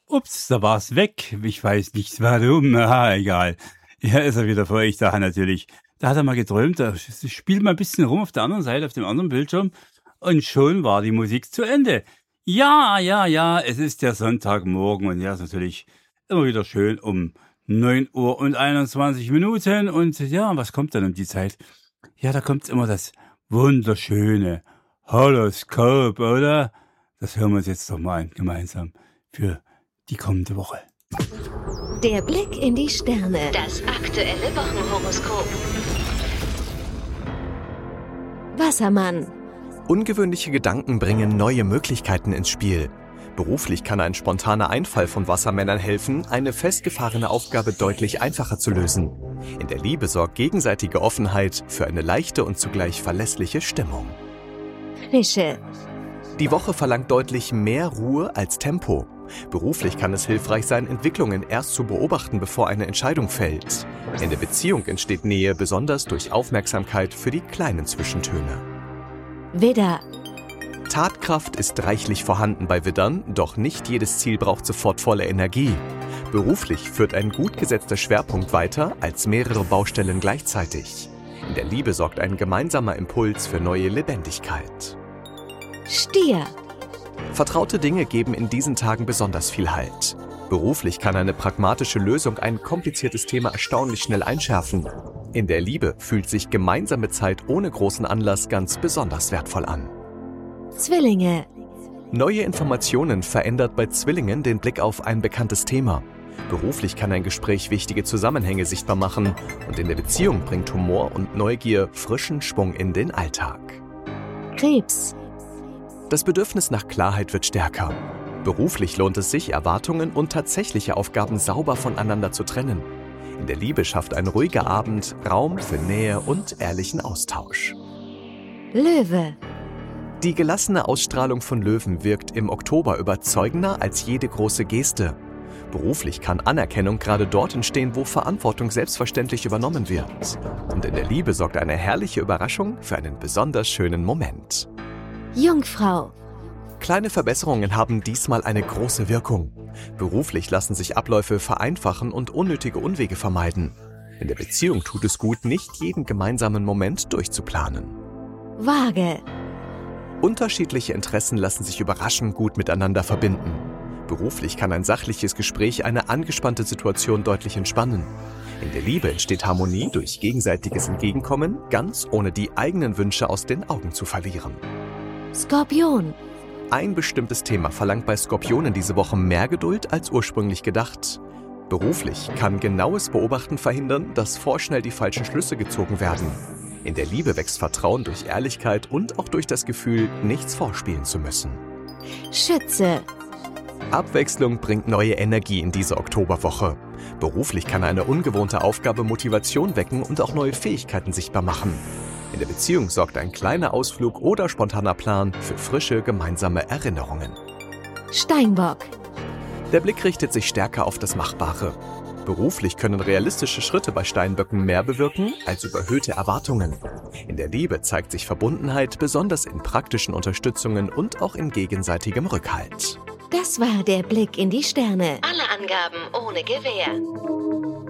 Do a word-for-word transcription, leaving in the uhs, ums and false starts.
Ups, da war's weg. Ich weiß nicht warum. Aha, egal. Ja, ist er wieder vor euch da natürlich. Da hat er mal geträumt, da spielt mal ein bisschen rum auf der anderen Seite, auf dem anderen Bildschirm. Und schon war die Musik zu Ende. Ja, ja, ja, es ist der Sonntagmorgen und ja, ist natürlich immer wieder schön um neun Uhr und einundzwanzig Minuten. Und ja, was kommt dann um die Zeit? Ja, da kommt immer das wunderschöne Horoskop, oder? Das hören wir uns jetzt doch mal an, gemeinsam für die kommende Woche. Der Blick in die Sterne. Das aktuelle Wochenhoroskop. Wassermann. Ungewöhnliche Gedanken bringen neue Möglichkeiten ins Spiel. Beruflich kann ein spontaner Einfall von Wassermännern helfen, eine festgefahrene Aufgabe deutlich einfacher zu lösen. In der Liebe sorgt gegenseitige Offenheit für eine leichte und zugleich verlässliche Stimmung. Fische. Die Woche verlangt deutlich mehr Ruhe als Tempo. Beruflich kann es hilfreich sein, Entwicklungen erst zu beobachten, bevor eine Entscheidung fällt. In der Beziehung entsteht Nähe besonders durch Aufmerksamkeit für die kleinen Zwischentöne. Widder. Tatkraft ist reichlich vorhanden bei Widdern, doch nicht jedes Ziel braucht sofort volle Energie. Beruflich führt ein gut gesetzter Schwerpunkt weiter als mehrere Baustellen gleichzeitig. In der Liebe sorgt ein gemeinsamer Impuls für neue Lebendigkeit. Stier. Vertraute Dinge geben in diesen Tagen besonders viel Halt. Beruflich kann eine pragmatische Lösung ein kompliziertes Thema erstaunlich schnell einschärfen. In der Liebe fühlt sich gemeinsame Zeit ohne großen Anlass ganz besonders wertvoll an. Zwillinge. Neue Informationen verändert bei Zwillingen den Blick auf ein bekanntes Thema. Beruflich kann ein Gespräch wichtige Zusammenhänge sichtbar machen und in der Beziehung bringt Humor und Neugier frischen Schwung in den Alltag. Krebs. Das Bedürfnis nach Klarheit wird stärker. Beruflich lohnt es sich, Erwartungen und tatsächliche Aufgaben sauber voneinander zu trennen. In der Liebe schafft ein ruhiger Abend Raum für Nähe und ehrlichen Austausch. Löwe. Die gelassene Ausstrahlung von Löwen wirkt im Oktober überzeugender als jede große Geste. Beruflich kann Anerkennung gerade dort entstehen, wo Verantwortung selbstverständlich übernommen wird. Und in der Liebe sorgt eine herrliche Überraschung für einen besonders schönen Moment. Jungfrau. Kleine Verbesserungen haben diesmal eine große Wirkung. Beruflich lassen sich Abläufe vereinfachen und unnötige Unwege vermeiden. In der Beziehung tut es gut, nicht jeden gemeinsamen Moment durchzuplanen. Waage. Unterschiedliche Interessen lassen sich überraschend gut miteinander verbinden. Beruflich kann ein sachliches Gespräch eine angespannte Situation deutlich entspannen. In der Liebe entsteht Harmonie durch gegenseitiges Entgegenkommen, ganz ohne die eigenen Wünsche aus den Augen zu verlieren. Skorpion. Ein bestimmtes Thema verlangt bei Skorpionen diese Woche mehr Geduld als ursprünglich gedacht. Beruflich kann genaues Beobachten verhindern, dass vorschnell die falschen Schlüsse gezogen werden. In der Liebe wächst Vertrauen durch Ehrlichkeit und auch durch das Gefühl, nichts vorspielen zu müssen. Schütze. Abwechslung bringt neue Energie in diese Oktoberwoche. Beruflich kann eine ungewohnte Aufgabe Motivation wecken und auch neue Fähigkeiten sichtbar machen. In der Beziehung sorgt ein kleiner Ausflug oder spontaner Plan für frische gemeinsame Erinnerungen. Steinbock. Der Blick richtet sich stärker auf das Machbare. Beruflich können realistische Schritte bei Steinböcken mehr bewirken als überhöhte Erwartungen. In der Liebe zeigt sich Verbundenheit besonders in praktischen Unterstützungen und auch in gegenseitigem Rückhalt. Das war der Blick in die Sterne. Alle Angaben ohne Gewähr.